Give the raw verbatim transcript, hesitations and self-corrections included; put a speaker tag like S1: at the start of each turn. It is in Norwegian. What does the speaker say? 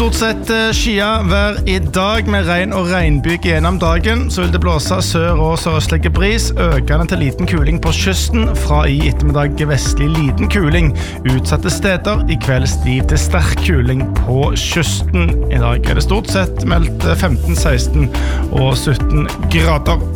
S1: stort sett skia vær I dag med regn og regnbyg gjennom dagen. Så vil det blåse sør- og sørøstlige bris, økende til liten kuling på kysten. Fra I ettermiddag vestlig liten kuling. Utsatte steder, I kveld stiv til sterk kuling på kysten. I dag er det stort sett meldt femten, seksten og sytten grader.